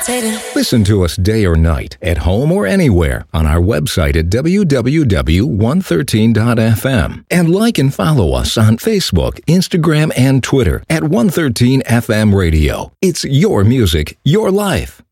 levitating. Listen to us day or night, at home or anywhere, on our website at www.113.fm. And like and follow us on Facebook, Instagram, and Twitter at 113 FM Radio. It's your music, your life.